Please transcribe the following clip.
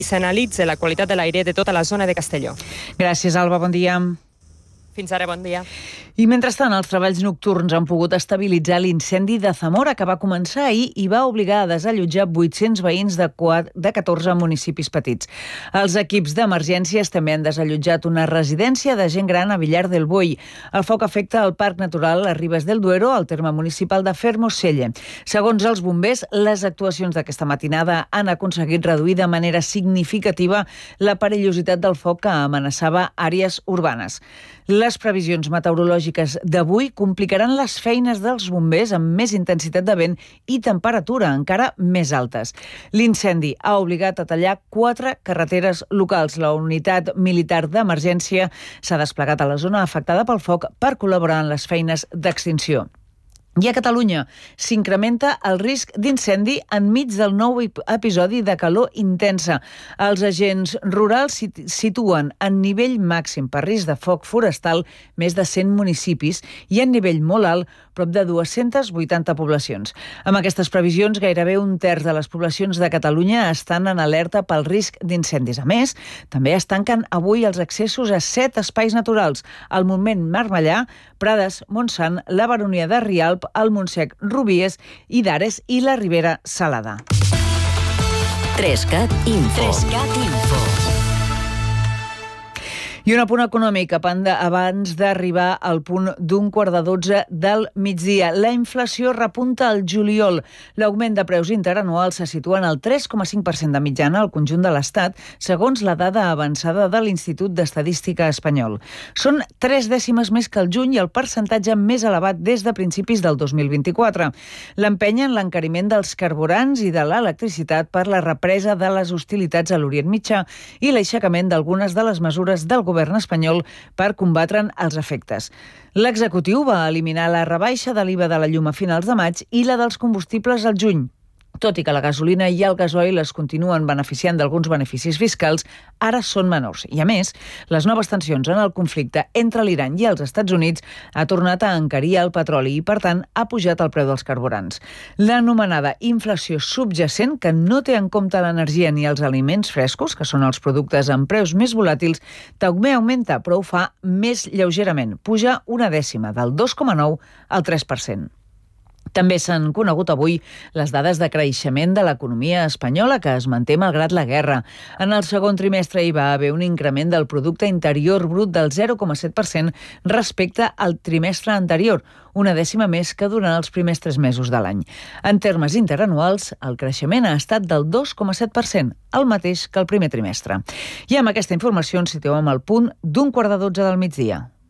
s'analitza la qualitat de l'aire de tota la zona de Castelló. Gràcies, Alba, bon dia. Fins ara, bon dia. I mentrestant, els treballs nocturns han pogut estabilitzar l'incendi de Zamora, que va començar ahir i va obligar a desallotjar 800 veïns de 14 municipis petits. Els equips d'emergències també han desallotjat una residència de gent gran a Villar del Boi. El foc afecta el Parc Natural a Ribes del Duero, al terme municipal de Fermoselle. Segons els bombers, les actuacions d'aquesta matinada han aconseguit reduir de manera significativa la perillositat del foc que amenaçava àrees urbanes. Les previsions meteorològiques d'avui complicaran les feines dels bombers amb més intensitat de vent i temperatura encara més altes. L'incendi ha obligat a tallar 4 carreteres locals. La unitat militar d'emergència s'ha desplegat a la zona afectada pel foc per col·laborar en les feines d'extinció. I a Catalunya s'incrementa el risc d'incendi enmig del nou episodi de calor intensa. Els agents rurals situen en nivell màxim per risc de foc forestal més de 100 municipis i en nivell molt alt prop de 280 poblacions. Amb aquestes previsions, gairebé un terç de les poblacions de Catalunya estan en alerta pel risc d'incendis. A més, també es tanquen avui els accessos a 7 espais naturals: el Montmell Marmellà, Prades, Montsant, la Baronia de Rialb, el Montsec Rubies i d'Ares i la Ribera Salada. 3CAT Info. I un apunt econòmic abans d'arribar al punt d'un 11:15 del migdia. La inflació repunta al juliol. L'augment de preus interanuals se situa en el 3,5% de mitjana al conjunt de l'Estat, segons la dada avançada de l'Institut d'Estadística espanyol. Són 3 dècimes més que el juny i el percentatge més elevat des de principis del 2024. L'empenyen l'encariment dels carburants i de l'electricitat per la represa de les hostilitats a l'Orient Mitjà i l'aixecament d'algunes de les mesures del govern espanyol per combatre'n els efectes. L'executiu va eliminar la rebaixa de l'IVA de la llum a finals de maig i la dels combustibles al juny. Tot i que la gasolina i el gasoil es continuen beneficiant d'alguns beneficis fiscals, ara són menors. I a més, les noves tensions en el conflicte entre l'Iran i els Estats Units ha tornat a encarir el petroli i, per tant, ha pujat el preu dels carburants. L'anomenada inflació subjacent, que no té en compte l'energia ni els aliments frescos, que són els productes amb preus més volàtils, també augmenta, però ho fa més lleugerament. Puja 1 dècima, del 2,9 al 3%. També s'han conegut avui les dades de creixement de l'economia espanyola, que es manté malgrat la guerra. En el segon trimestre hi va haver un increment del producte interior brut del 0,7% respecte al trimestre anterior, 1 dècima més que durant els primers 3 mesos de l'any. En termes interanuals, el creixement ha estat del 2,7%, el mateix que el primer trimestre. I amb aquesta informació ens situem al punt d'un 11:15 del migdia.